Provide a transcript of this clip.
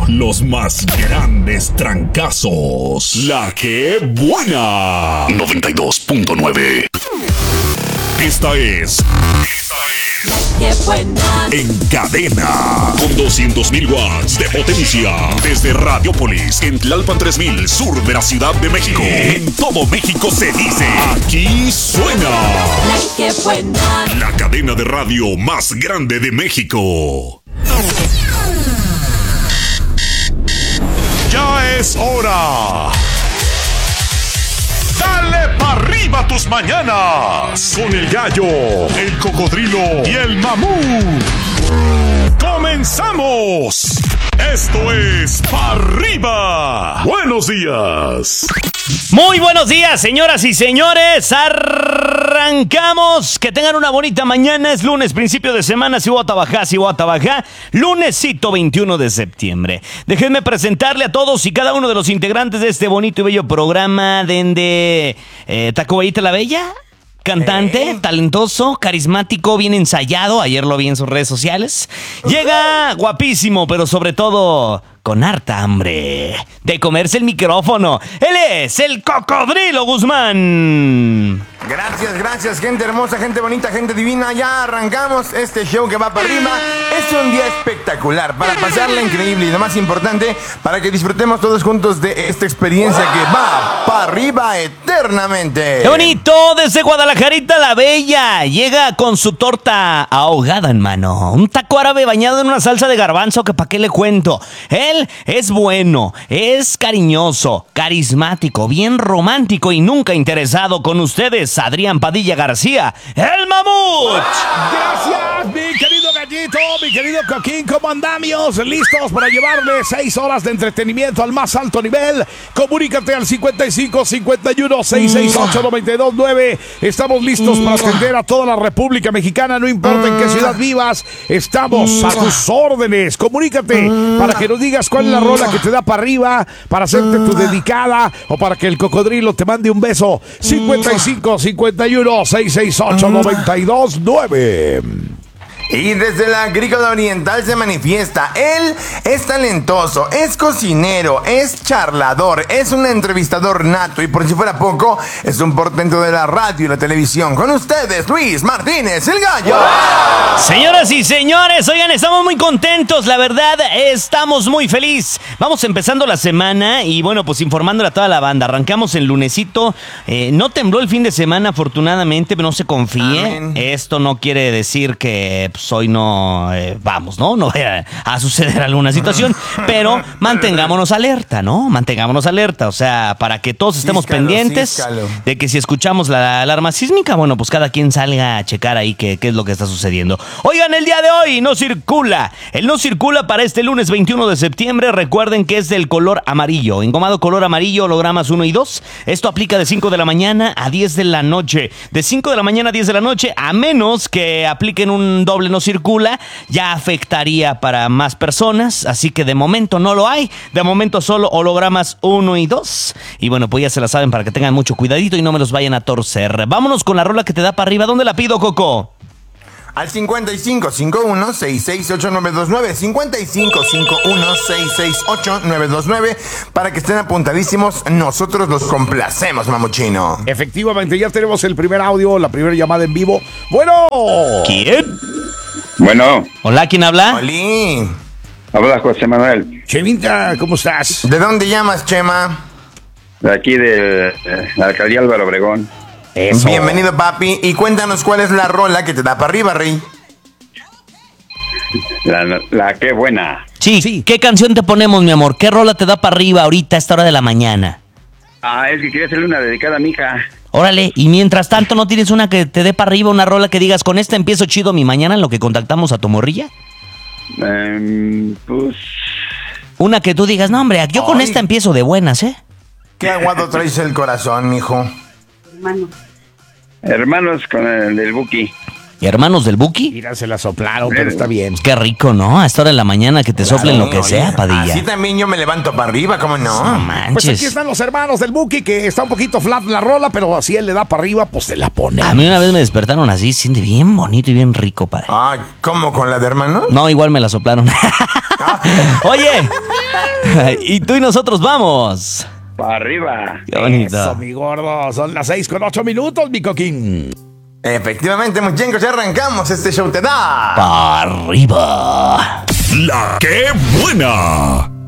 Los más grandes trancazos. La que buena. 92.9. Esta es La que buena. En Cadena. Con 200.000 watts de potencia. Desde Radiopolis, en Tlalpan 3000, sur de la Ciudad de México. En todo México se dice, aquí suena. La que buena. La cadena de radio más grande de México. Ya es hora. Dale pa' arriba tus mañanas. Con el gallo, el cocodrilo y el mamú. ¡Comenzamos! Esto es Pa' Arriba. Buenos días. Muy buenos días, señoras y señores. Arrancamos. Que tengan una bonita mañana. Es lunes, principio de semana. Si Guatabajá. Lunesito 21 de septiembre. Déjenme presentarle a todos y cada uno de los integrantes de este bonito y bello programa. Dende Tacuballita la Bella. Cantante, talentoso, carismático, bien ensayado. Ayer lo vi en sus redes sociales. Llega guapísimo, pero sobre todo con harta hambre de comerse el micrófono. Él es el Cocodrilo Guzmán. Gracias, gente hermosa, gente bonita, gente divina. Ya arrancamos este show que va para arriba. Es un día espectacular para pasarla increíble y lo más importante, para que disfrutemos todos juntos de esta experiencia que va para arriba eternamente. ¡Qué bonito! Desde Guadalajarita la Bella. Llega con su torta ahogada en mano. Un taco árabe bañado en una salsa de garbanzo que pa' qué le cuento. Él es bueno, es cariñoso, carismático, bien romántico y nunca interesado. Con ustedes, Adrián Padilla García, el mamut. Gracias, mi querido Gallito, mi querido Coquín, ¿cómo andamos? Listos para llevarle 6 horas de entretenimiento al más alto nivel. Comunícate al 55 51 668 929. Estamos listos para atender a toda la República Mexicana, no importa en qué ciudad vivas, estamos a tus órdenes. Comunícate para que nos digas cuál es la rola que te da para arriba, para hacerte tu dedicada o para que el cocodrilo te mande un beso. 55 51 668 929. Y desde la agrícola oriental se manifiesta. Él es talentoso, es cocinero, es charlador, es un entrevistador nato y por si fuera poco, es un portento de la radio y la televisión. Con ustedes, Luis Martínez, el gallo. Señoras y señores, oigan, estamos muy contentos, la verdad, estamos muy felices. Vamos empezando la semana y bueno, pues informándole a toda la banda. Arrancamos el lunesito, no tembló el fin de semana afortunadamente, pero no se confíe. Amén. Esto no quiere decir que hoy no no vaya a suceder alguna situación, pero mantengámonos alerta, ¿no? Mantengámonos alerta, o sea, para que todos estemos pendientes de que si escuchamos la alarma sísmica, bueno, pues cada quien salga a checar ahí qué es lo que está sucediendo. Oigan, el día de hoy no circula. El no circula para este lunes 21 de septiembre. Recuerden que es del color amarillo, engomado color amarillo, hologramas 1 y 2. Esto aplica de 5 de la mañana a 10 de la noche. De 5 de la mañana a 10 de la noche, a menos que apliquen un doble no circula, ya afectaría para más personas, así que de momento no lo hay, de momento solo hologramas 1 y 2, y bueno, pues ya se la saben para que tengan mucho cuidadito y no me los vayan a torcer. Vámonos con la rola que te da para arriba. ¿Dónde la pido, Coco? Al 55 51 668 929, 55 51 668 929, para que estén apuntadísimos. Nosotros los complacemos, mamuchino. Efectivamente, ya tenemos el primer audio, la primera llamada en vivo. Bueno. ¿Quién? Bueno. Hola, ¿quién habla? Oli. Habla José Manuel. Chemita, ¿cómo estás? ¿De dónde llamas, Chema? De aquí de la alcaldía Álvaro Obregón. Eso. Bienvenido, papi. Y cuéntanos cuál es la rola que te da para arriba, rey. La que buena. Sí, ¿qué canción te ponemos, mi amor? ¿Qué rola te da para arriba ahorita a esta hora de la mañana? Es que quería hacerle una dedicada a mi hija. Órale, y mientras tanto, ¿no tienes una que te dé para arriba, una rola que digas, con esta empiezo chido mi mañana en lo que contactamos a tu morrilla? Pues... Una que tú digas, no, hombre, yo con esta empiezo de buenas, ¿eh? Qué aguado traes el corazón, mijo. Hermanos con el del Buki. ¿Y hermanos del Buki? Mira, se la soplaron, pero está bien. Qué rico, ¿no? A esta hora de la mañana que te soplen lo que Oye, sea, Padilla. Así también yo me levanto para arriba, ¿cómo no? No Pues manches. aquí están los hermanos del Buki, que está un poquito flat la rola, pero así él le da para arriba, pues se la pone. A mí una vez me despertaron así, siente bien bonito y bien rico, padre. Ay, ¿cómo con la de hermano? No, igual me la soplaron. Oye, y tú y nosotros vamos. Para arriba. Qué bonito. Eso, mi gordo. Son las 6:08, mi coquín. Efectivamente, muchachos, ya arrancamos. Este show te da. Pa' arriba. La que buena.